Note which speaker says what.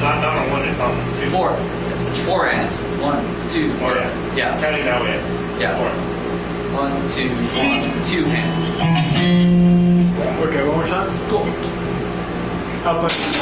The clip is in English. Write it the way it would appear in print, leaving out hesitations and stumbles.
Speaker 1: Not on one, it's on two.
Speaker 2: Four. Four and. 1, 2.
Speaker 1: Or,
Speaker 2: Yeah.
Speaker 1: counting that way.
Speaker 2: Yeah.
Speaker 1: 4.
Speaker 2: 1, 2, 1, 2 hand.
Speaker 3: Okay, one more time.
Speaker 2: Cool.
Speaker 3: Up.